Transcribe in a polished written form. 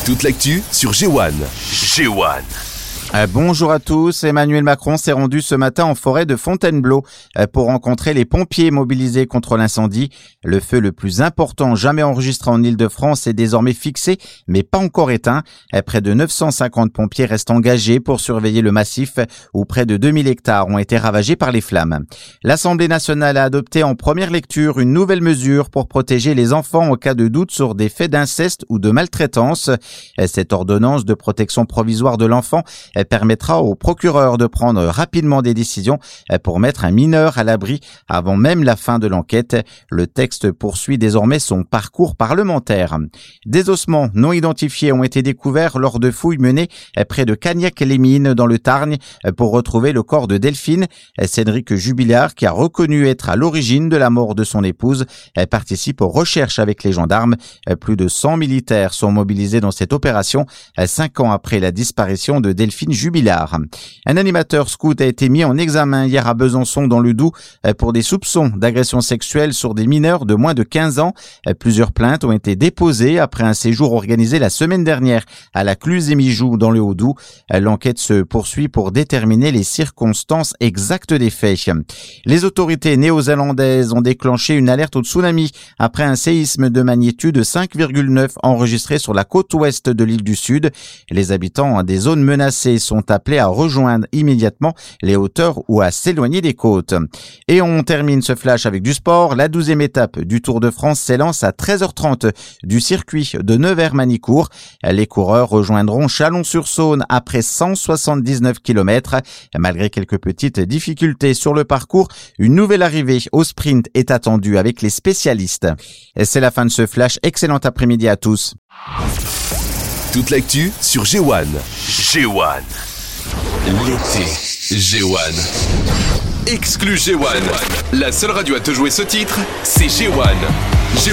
Toute l'actu sur G1. Bonjour à tous. Emmanuel Macron s'est rendu ce matin en forêt de Fontainebleau pour rencontrer les pompiers mobilisés contre l'incendie. Le feu le plus important jamais enregistré en Île-de-France est désormais fixé, mais pas encore éteint. Près de 950 pompiers restent engagés pour surveiller le massif où près de 2000 hectares ont été ravagés par les flammes. L'Assemblée nationale a adopté en première lecture une nouvelle mesure pour protéger les enfants en cas de doute sur des faits d'inceste ou de maltraitance. Cette ordonnance de protection provisoire de l'enfant permettra au procureur de prendre rapidement des décisions pour mettre un mineur à l'abri avant même la fin de l'enquête. Le texte poursuit désormais son parcours parlementaire. Des ossements non identifiés ont été découverts lors de fouilles menées près de Cagnac-les-Mines dans le Tarn pour retrouver le corps de Delphine. Cédric Jubilard, qui a reconnu être à l'origine de la mort de son épouse, participe aux recherches avec les gendarmes. Plus de 100 militaires sont mobilisés dans cette opération, 5 ans après la disparition de Delphine Jubilard. Un animateur scout a été mis en examen hier à Besançon dans le Doubs pour des soupçons d'agression sexuelle sur des mineurs de moins de 15 ans. Plusieurs plaintes ont été déposées après un séjour organisé la semaine dernière à la Cluse-et-Mijoux dans le Haut-Doubs. L'enquête se poursuit pour déterminer les circonstances exactes des faits. Les autorités néo-zélandaises ont déclenché une alerte au tsunami après un séisme de magnitude 5,9 enregistré sur la côte ouest de l'île du Sud. Les habitants des zones menacées sont appelés à rejoindre immédiatement les hauteurs ou à s'éloigner des côtes. Et on termine ce flash avec du sport. La 12e étape du Tour de France s'élance à 13h30 du circuit de Nevers-Manicourt. Les coureurs rejoindront Chalon-sur-Saône après 179 km. Malgré quelques petites difficultés sur le parcours, une nouvelle arrivée au sprint est attendue avec les spécialistes. Et c'est la fin de ce flash. Excellent après-midi à tous. Toute l'actu sur G1. L'été G1. Exclu G1. La seule radio à te jouer ce titre, c'est G1.